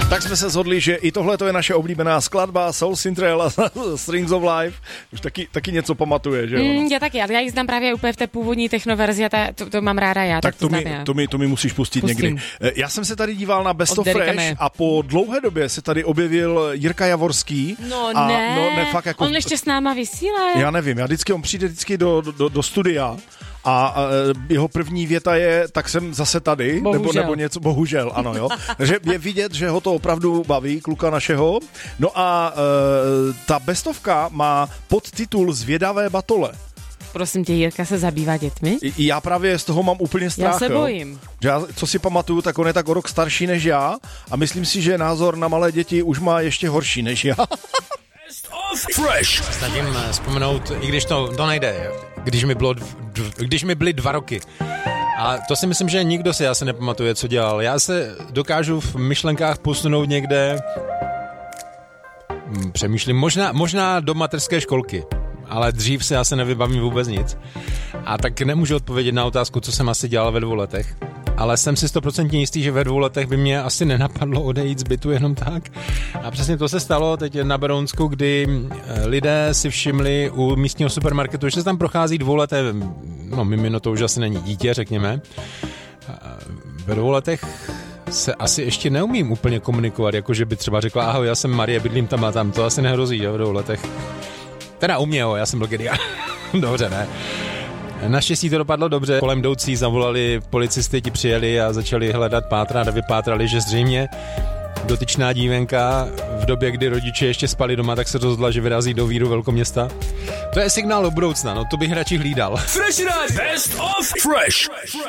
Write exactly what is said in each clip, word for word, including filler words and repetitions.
Tak jsme se shodli, že i tohle to je naše oblíbená skladba Soul Central a Strings of Life. Už taky, taky něco pamatuje, že jo? Mm, já taky, ale já ji znám právě úplně v té původní technoverzi a ta, to, to mám ráda já. Tak, tak to, to, mi, to, mi, to mi musíš pustit Pustím. někdy. Já jsem se tady díval na Best Od of Dereka Fresh ne. a po dlouhé době se tady objevil Jirka Javorský. No a, ne, no, ne fakt jako, on ještě s náma vysílá. Já nevím, já vždycky, on přijde vždycky do, do, do studia a, a jeho první věta je, tak jsem zase tady, nebo, nebo něco, bohužel, ano jo. Takže je vidět, že ho to opravdu baví, kluka našeho. No a e, ta bestovka má podtitul Zvědavé batole. Prosím tě, Jirka se zabývá dětmi? I, já právě z toho mám úplně strach. Já se jo. bojím. Že já, co si pamatuju, tak on je tak o rok starší než já a myslím si, že názor na malé děti už má ještě horší než já. Fresh. Snažím vzpomenout, i když to, to nejde, když mi, bylo, když mi byly dva roky. A to si myslím, že nikdo si asi nepamatuje, co dělal. Já se dokážu v myšlenkách posunout někde, přemýšlím, možná, možná do mateřské školky, ale dřív se asi nevybavím vůbec nic. A tak nemůžu odpovědět na otázku, co jsem asi dělal ve dvou letech. Ale jsem si stoprocentně jistý, že ve dvou letech by mě asi nenapadlo odejít z bytu jenom tak. A přesně to se stalo teď na Berounsku, kdy lidé si všimli u místního supermarketu, že se tam prochází dvouleté, no mimino to už asi není dítě, řekněme. Ve dvou letech se asi ještě neumím úplně komunikovat, jakože by třeba řekla, ahoj, já jsem Marie, bydlím tam a tam, to asi nehrozí, jo, v dvou letech. Teda u mě, jo, já jsem byl geniál. Dobře, ne? Naštěstí to dopadlo dobře. Kolem jdoucí zavolali policisty, ti přijeli a začali hledat, pátrat a vypátrali, že zřejmě dotyčná dívenka v době, kdy rodiče ještě spali doma, tak se rozhodla, že vyrazí do víru velkoměsta. To je signál do budoucna, no to bych radši hlídal. Fresh Radio. Best of Fresh.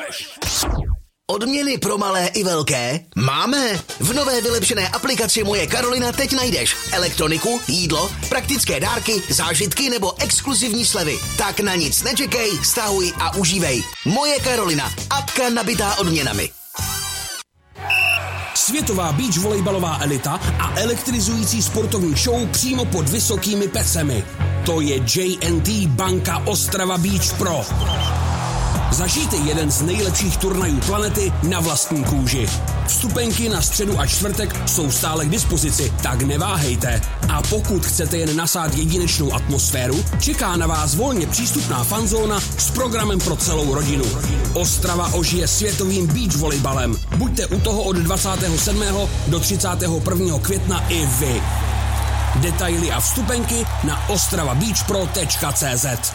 Odměny pro malé i velké? Máme! V nové vylepšené aplikaci Moje Karolina teď najdeš elektroniku, jídlo, praktické dárky, zážitky nebo exkluzivní slevy. Tak na nic nečekej, stahuj a užívej. Moje Karolina, apka nabitá odměnami. Světová beach volejbalová elita a elektrizující sportovní show přímo pod vysokými pecemi. To je J N T Banka Ostrava Beach Pro. Zažijte jeden z nejlepších turnajů planety na vlastní kůži. Vstupenky na středu a čtvrtek jsou stále k dispozici, tak neváhejte. A pokud chcete jen nasát jedinečnou atmosféru, čeká na vás volně přístupná fanzóna s programem pro celou rodinu. Ostrava ožije světovým beach volejbalem. Buďte u toho od dvacátého sedmého do třicátého prvního května i vy. Detaily a vstupenky na ostrava beach pro tečka cé zet.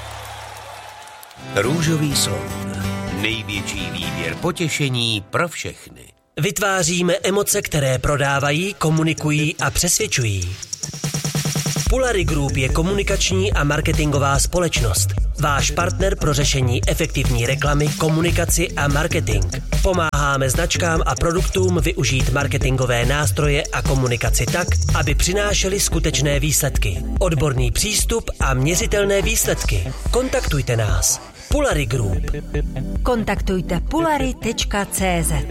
Růžový soud. Největší výběr potěšení pro všechny. Vytváříme emoce, které prodávají, komunikují a přesvědčují. Pulary Group je komunikační a marketingová společnost. Váš partner pro řešení efektivní reklamy, komunikaci a marketing. Pomáháme značkám a produktům využít marketingové nástroje a komunikaci tak, aby přinášely skutečné výsledky. Odborný přístup a měřitelné výsledky. Kontaktujte nás. Pulary Group. Kontaktujte pulary tečka cé zet.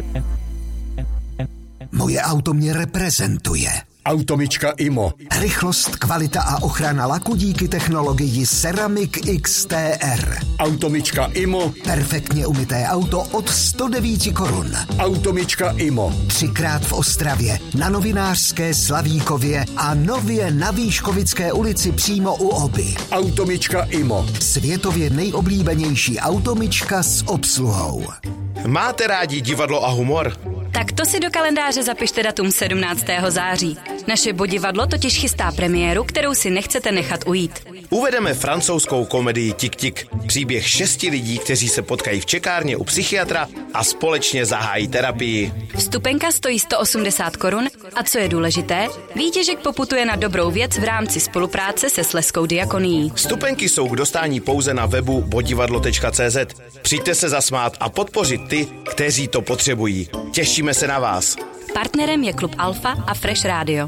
Moje auto mě reprezentuje. Automička Imo. Rychlost, kvalita a ochrana laku díky technologii Ceramic X T R. Automička Imo. Perfektně umyté auto od sto devět korun. Automička Imo. Třikrát v Ostravě, na Novinářské, Slavíkově a nově na Výškovické ulici přímo u Oby. Automička Imo. Světově nejoblíbenější automička s obsluhou. Máte rádi divadlo a humor? Tak to si do kalendáře zapište datum sedmnáctého září. Naše Bodivadlo totiž chystá premiéru, kterou si nechcete nechat ujít. Uvedeme francouzskou komedii Tik Tik. Příběh šesti lidí, kteří se potkají v čekárně u psychiatra a společně zahájí terapii. Vstupenka stojí sto osmdesát korun a co je důležité, výtěžek poputuje na dobrou věc v rámci spolupráce se Slezskou diakonií. Vstupenky jsou k dostání pouze na webu bodivadlo tečka cé zet. Přijďte se zasmát a podpořit ty, kteří to potřebují. Těšíme se na vás. Partnerem je Klub Alfa a Fresh Radio.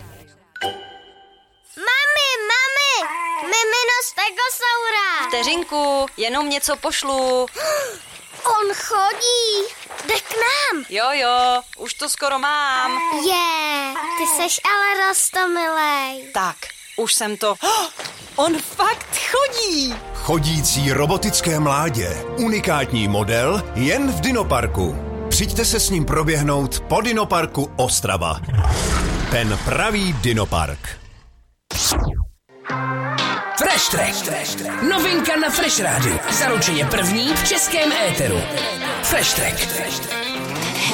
Mami, mami, mimino stegosaura. Vteřinku, jenom něco pošlu. On chodí, jde k nám. Jo, jo, už to skoro mám. Je, yeah, ty seš ale roztomilej. Tak, už jsem to... Oh, on fakt chodí. Chodící robotické mládě. Unikátní model jen v Dinoparku. Přijďte se s ním proběhnout po Dinoparku Ostrava. Ten pravý Dinopark. Fresh Track. Novinka na Fresh Rádiu. Zaručeně první v českém éteru. Fresh Track.